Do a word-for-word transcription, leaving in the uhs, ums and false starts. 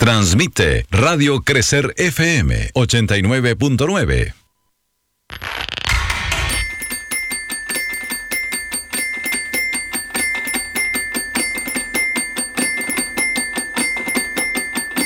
Transmite Radio Crecer F M ochenta y nueve punto nueve.